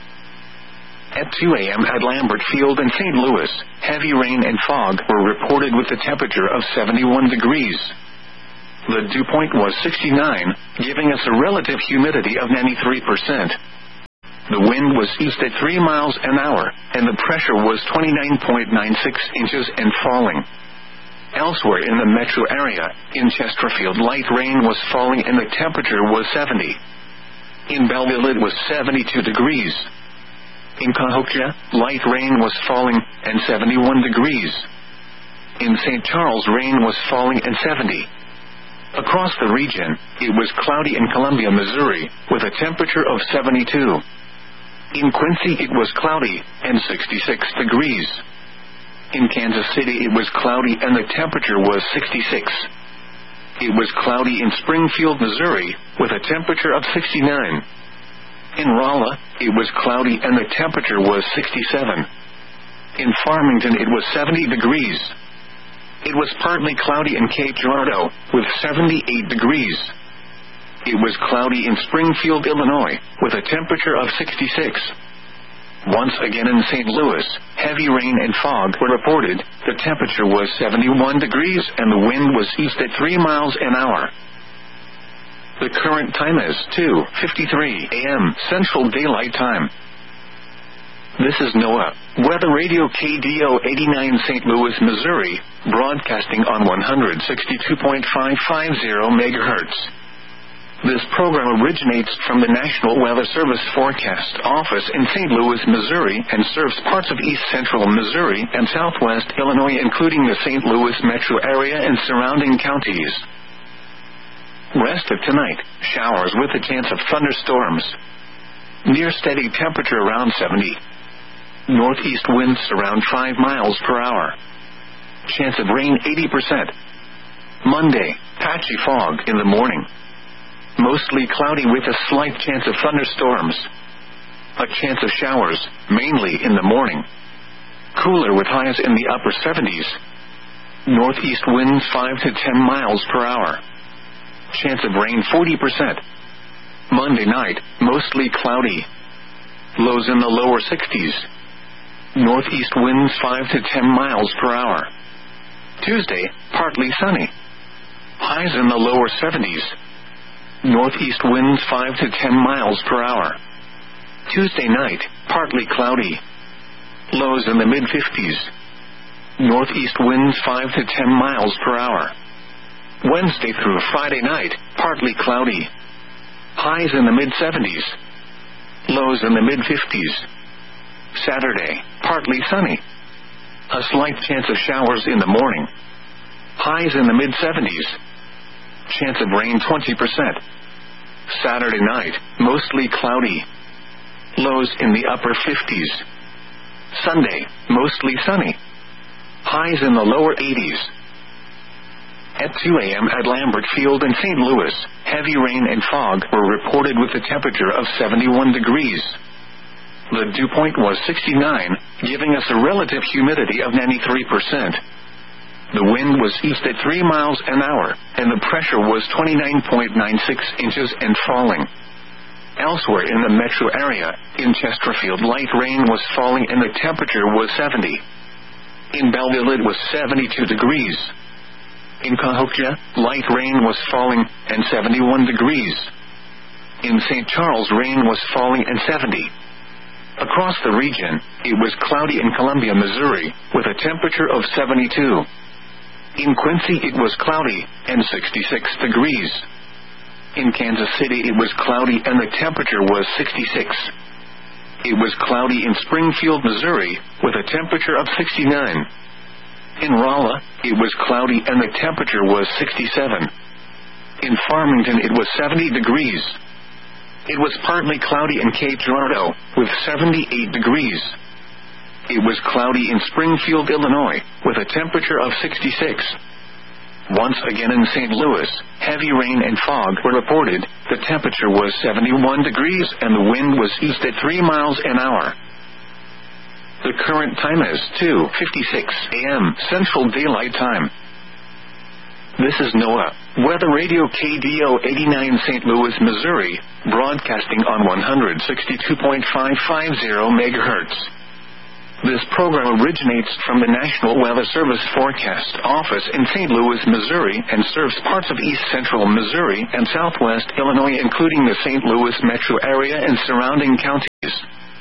At 2 a.m. at Lambert Field in St. Louis, heavy rain and fog were reported with a temperature of 71 degrees. The dew point was 69, giving us a relative humidity of 93%. The wind was east at 3 miles an hour, and the pressure was 29.96 inches and falling. Elsewhere in the metro area, in Chesterfield, light rain was falling and the temperature was 70. In Belleville it was 72 degrees. In Cahokia, light rain was falling and 71 degrees. In St. Charles, rain was falling and 70. Across the region, it was cloudy in Columbia, Missouri, with a temperature of 72. In Quincy it was cloudy and 66 degrees. In Kansas City it was cloudy and the temperature was 66. It was cloudy in Springfield, Missouri, with a temperature of 69. In Rolla, it was cloudy and the temperature was 67. In Farmington it was 70 degrees. It was partly cloudy in Cape Girardeau, with 78 degrees. It was cloudy in Springfield, Illinois, with a temperature of 66. Once again in St. Louis, heavy rain and fog were reported. The temperature was 71 degrees and the wind was east at 3 miles an hour. The current time is 2:53 a.m. Central Daylight Time. This is NOAA Weather Radio KDO 89 St. Louis, Missouri, broadcasting on 162.550 MHz. This program originates from the National Weather Service Forecast Office in St. Louis, Missouri, and serves parts of east central Missouri and southwest Illinois, including the St. Louis metro area and surrounding counties. Rest of tonight, showers with a chance of thunderstorms. Near steady temperature around 70. Northeast winds around 5 miles per hour. Chance of rain 80%. Monday, patchy fog in the morning. Mostly cloudy with a slight chance of thunderstorms. A chance of showers, mainly in the morning. Cooler with highs in the upper 70s. Northeast winds 5 to 10 miles per hour. Chance of rain 40%. Monday night, mostly cloudy. Lows in the lower 60s. Northeast winds 5 to 10 miles per hour. Tuesday, partly sunny. Highs in the lower 70s. Northeast winds 5 to 10 miles per hour. Tuesday night, partly cloudy. Lows in the mid-50s. Northeast winds 5 to 10 miles per hour. Wednesday through Friday night, partly cloudy. Highs in the mid-70s. Lows in the mid-50s. Saturday, partly sunny. A slight chance of showers in the morning. Highs in the mid-70s. Chance of rain 20%. Saturday night, mostly cloudy. Lows in the upper 50s. Sunday, mostly sunny. Highs in the lower 80s. At 2 a.m. at Lambert Field in St. Louis, heavy rain and fog were reported with a temperature of 71 degrees. The dew point was 69, giving us a relative humidity of 93%. The wind was east at 3 miles an hour, and the pressure was 29.96 inches and falling. Elsewhere in the metro area, in Chesterfield, light rain was falling and the temperature was 70. In Belleville it was 72 degrees. In Cahokia, light rain was falling and 71 degrees. In St. Charles, rain was falling and 70. Across the region, it was cloudy in Columbia, Missouri, with a temperature of 72. In Quincy it was cloudy and 66 degrees. In Kansas City it was cloudy and the temperature was 66. It was cloudy in Springfield, Missouri, with a temperature of 69. In Rolla, it was cloudy and the temperature was 67. In Farmington it was 70 degrees. It was partly cloudy in Cape Girardeau, with 78 degrees. It was cloudy in Springfield, Illinois, with a temperature of 66. Once again in St. Louis, heavy rain and fog were reported. The temperature was 71 degrees and the wind was east at 3 miles an hour. The current time is 2:56 a.m. Central Daylight Time. This is NOAA Weather Radio KDO 89 St. Louis, Missouri, broadcasting on 162.550 MHz. This program originates from the National Weather Service Forecast Office in St. Louis, Missouri, and serves parts of east central Missouri and southwest Illinois, including the St. Louis metro area and surrounding counties.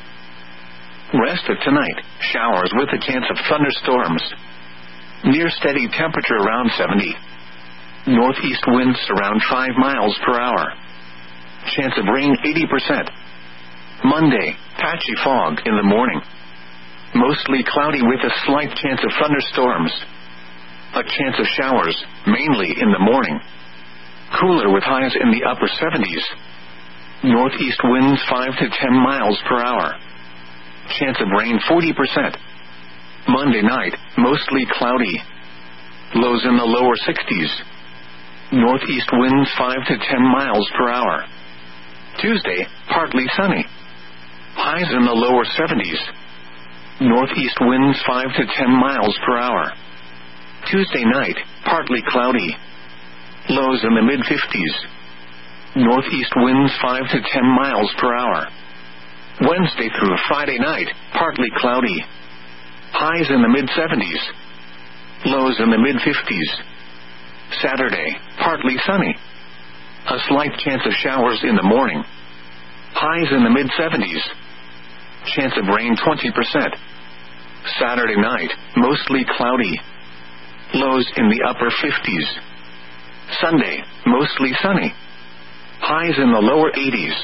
Rest of tonight, showers with a chance of thunderstorms. Near steady temperature around 70. Northeast winds around 5 miles per hour. Chance of rain 80%. Monday, patchy fog in the morning. Mostly cloudy with a slight chance of thunderstorms. A chance of showers, mainly in the morning. Cooler with highs in the upper 70s. Northeast winds 5 to 10 miles per hour. Chance of rain 40%. Monday night, mostly cloudy. Lows in the lower 60s. Northeast winds 5 to 10 miles per hour. Tuesday, partly sunny. Highs in the lower 70s. Northeast winds 5 to 10 miles per hour. Tuesday night, partly cloudy. Lows in the mid-50s. Northeast winds 5 to 10 miles per hour. Wednesday through Friday night, partly cloudy. Highs in the mid-70s. Lows in the mid-50s. Saturday, partly sunny. A slight chance of showers in the morning. Highs in the mid-70s. Chance of rain 20%. Saturday night, mostly cloudy. Lows in the upper 50s. Sunday, mostly sunny. Highs in the lower 80s.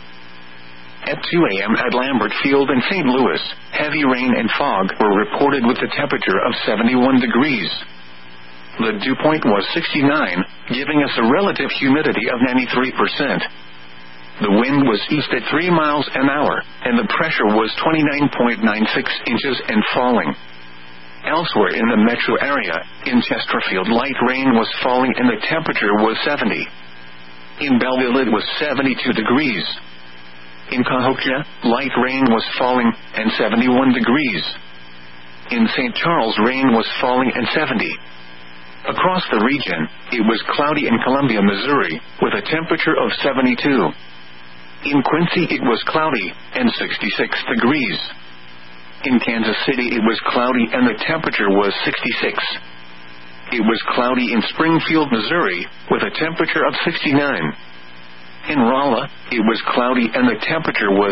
At 2 a.m. at Lambert Field in St. Louis, heavy rain and fog were reported with a temperature of 71 degrees. The dew point was 69, giving us a relative humidity of 93%. The wind was east at 3 miles an hour, and the pressure was 29.96 inches and falling. Elsewhere in the metro area, in Chesterfield, light rain was falling and the temperature was 70. In Belleville it was 72 degrees. In Cahokia, light rain was falling and 71 degrees. In St. Charles, rain was falling and 70. Across the region, it was cloudy in Columbia, Missouri, with a temperature of 72. In Quincy it was cloudy, and 66 degrees. In Kansas City it was cloudy and the temperature was 66. It was cloudy in Springfield, Missouri, with a temperature of 69. In Rolla, it was cloudy and the temperature was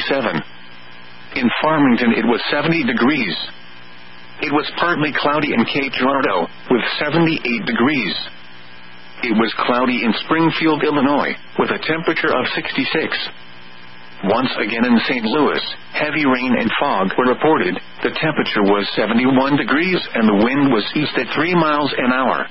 67. In Farmington it was 70 degrees. It was partly cloudy in Cape Girardeau, with 78 degrees. It was cloudy in Springfield, Illinois, with a temperature of 66. Once again in St. Louis, heavy rain and fog were reported. The temperature was 71 degrees and the wind was east at 3 miles an hour.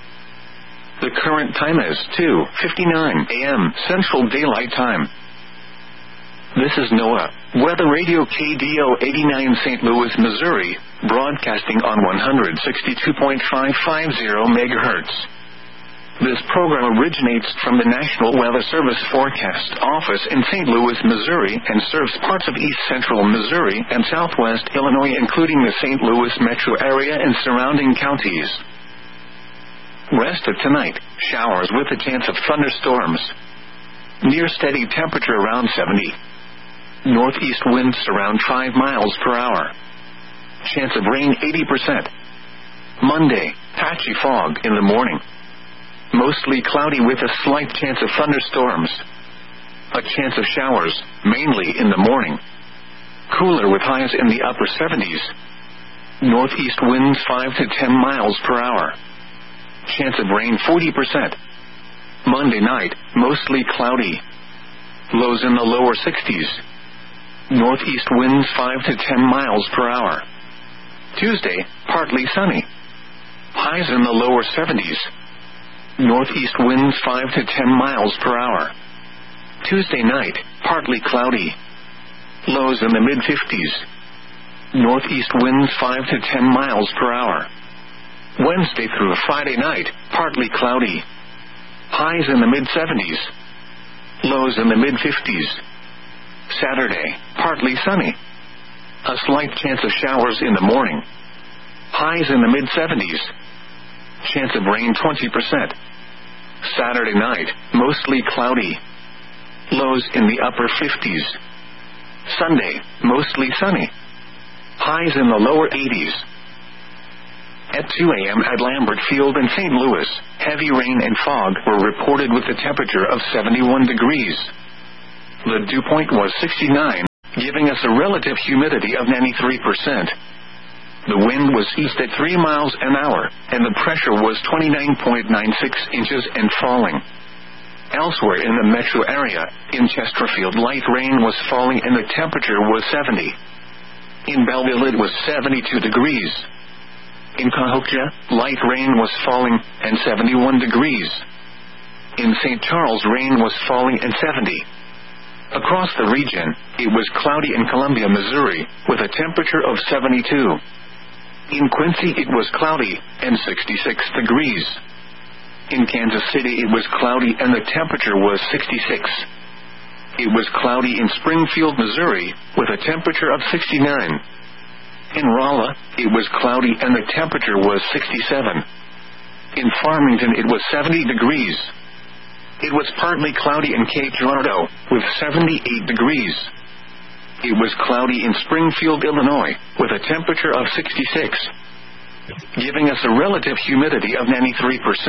The current time is 2:59 a.m. Central Daylight Time. This is NOAA, Weather Radio KDO 89 St. Louis, Missouri, broadcasting on 162.550 MHz. This program originates from the National Weather Service Forecast Office in St. Louis, Missouri, and serves parts of east central Missouri and southwest Illinois, including the St. Louis metro area and surrounding counties. Rest of tonight, showers with a chance of thunderstorms. Near steady temperature around 70. Northeast winds around 5 miles per hour. Chance of rain 80%. Monday, patchy fog in the morning. Mostly cloudy with a slight chance of thunderstorms. A chance of showers, mainly in the morning. Cooler with highs in the upper 70s. Northeast winds 5 to 10 miles per hour. Chance of rain 40%. Monday night, mostly cloudy. Lows in the lower 60s. Northeast winds 5 to 10 miles per hour. Tuesday, partly sunny. Highs in the lower 70s. Northeast winds 5 to 10 miles per hour. Tuesday night, partly cloudy. Lows in the mid-50s. Northeast winds 5 to 10 miles per hour. Wednesday through Friday night, partly cloudy. Highs in the mid-70s. Lows in the mid-50s. Saturday, partly sunny. A slight chance of showers in the morning. Highs in the mid-70s. Chance of rain 20%. Saturday night, mostly cloudy. Lows in the upper 50s. Sunday, mostly sunny. highs in the lower 80s. At 2 a.m. at Lambert Field in St. Louis, heavy rain and fog were reported with a temperature of 71 degrees. The dew point was 69, giving us a relative humidity of 93%. The wind was east at 3 miles an hour, and the pressure was 29.96 inches and falling. Elsewhere in the metro area, in Chesterfield, light rain was falling and the temperature was 70. In Belleville it was 72 degrees. In Cahokia, light rain was falling and 71 degrees. In St. Charles, rain was falling and 70. Across the region, it was cloudy in Columbia, Missouri, with a temperature of 72. In Quincy it was cloudy and 66 degrees. In Kansas City it was cloudy and the temperature was 66. It was cloudy in Springfield, Missouri, with a temperature of 69. In Rolla, it was cloudy and the temperature was 67. In Farmington it was 70 degrees. It was partly cloudy in Cape Girardeau, with 78 degrees. It was cloudy in Springfield, Illinois, with a temperature of 66, giving us a relative humidity of 93%.